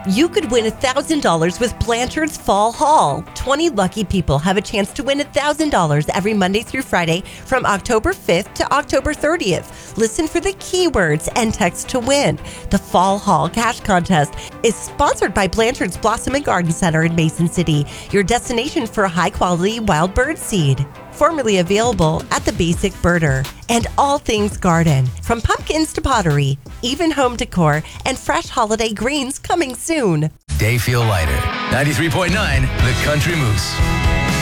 You could win $1,000 with Blanchard's Fall Haul. 20 lucky people have a chance to win $1,000 every Monday through Friday from October 5th to October 30th. Listen for the keywords and text to win. The Fall Haul Cash Contest is sponsored by Blanchard's Blossom and Garden Center in Mason City, your destination for high-quality wild bird seed. Formerly available at the Basic Birder. And all things garden, from pumpkins to pottery, even home decor, and fresh holiday greens coming soon. Day feel lighter. 93.9, The Country Moose.